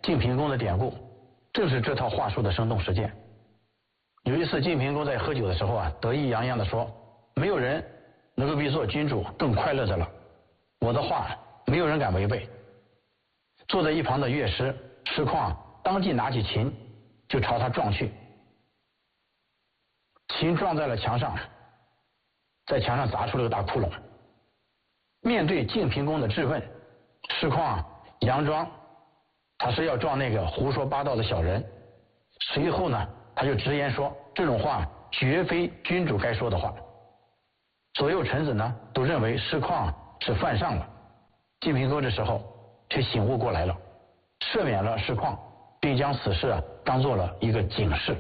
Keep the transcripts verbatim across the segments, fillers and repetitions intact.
晋平公的典故，正是这套话术的生动实践。有一次，晋平公在喝酒的时候啊，得意洋洋地说：“没有人能够比做君主更快乐的了，我的话没有人敢违背。”坐在一旁的乐师师旷当即拿起琴就朝他撞去，琴撞在了墙上，在墙上砸出了个大窟窿。面对晋平公的质问，师旷佯装他是要撞那个胡说八道的小人，随后呢，他就直言说这种话绝非君主该说的话。左右臣子呢都认为师旷是犯上了，晋平公这时候却醒悟过来了，赦免了师旷，并将此事啊当做了一个警示。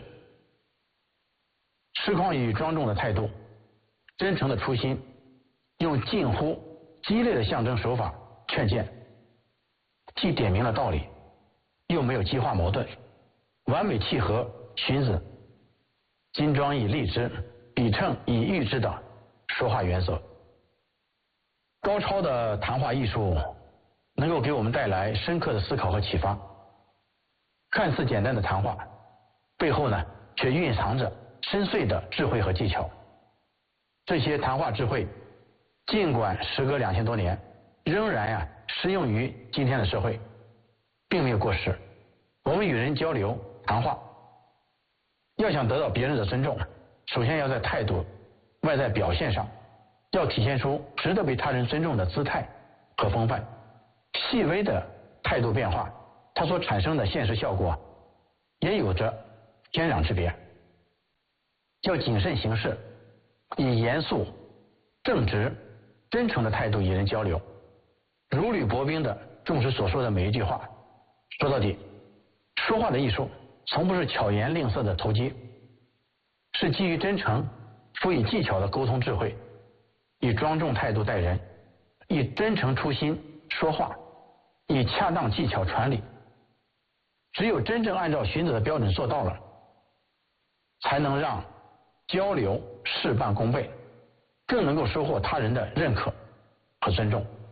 师旷以庄重的态度、真诚的初心，用近乎激烈的象征手法劝谏，既点明了道理，又没有激化矛盾，完美契合荀子金庄以立之，比称以喻之的说话原则。高超的谈话艺术能够给我们带来深刻的思考和启发。看似简单的谈话，背后呢却蕴藏着深邃的智慧和技巧。这些谈话智慧，尽管时隔两千多年，仍然呀、啊、适用于今天的社会，并没有过时。我们与人交流谈话，要想得到别人的尊重，首先要在态度、外在表现上，要体现出值得被他人尊重的姿态和风范。细微的态度变化，它所产生的现实效果也有着天壤之别。要谨慎行事，以严肃、正直、真诚的态度与人交流，如履薄冰的重视所说的每一句话。说到底，说话的艺术从不是巧言令色的投机，是基于真诚、赋予技巧的沟通智慧，以庄重态度待人，以真诚初心说话，以恰当技巧传理。只有真正按照荀子的标准做到了，才能让交流事半功倍，更能够收获他人的认可和尊重。